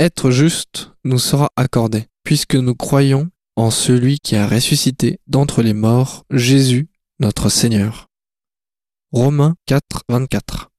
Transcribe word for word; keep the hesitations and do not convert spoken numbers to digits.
être juste nous sera accordé, puisque nous croyons en celui qui a ressuscité d'entre les morts, Jésus, notre Seigneur. Romains quatre, vingt-quatre.